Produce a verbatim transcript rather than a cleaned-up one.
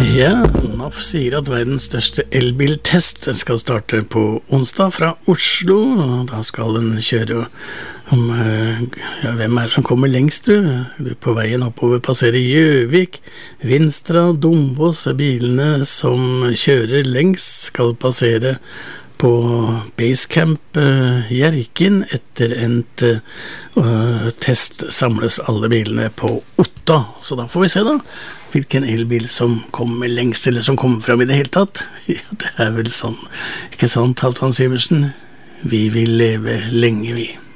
Ja, N A F sier at verdens største elbiltest skal starte på onsdag fra Oslo, og da skal den kjøre om, ja, hvem er det som kommer lengst, du? Du på veien oppover passerer Gjøvik, Vinstra, Dombås er bilene som kjører lengst, skal passere på Basecamp uh, Hjerkinn. Etter endt uh, test samles alle bilene på Otta, så da får vi se da hvilken elbil som kommer lengst, eller som kommer frem i det hele tatt. Ja, det er vel sånn, ikke sånn, Halvdan Sivertsen? Vi vil leve lenge, vi.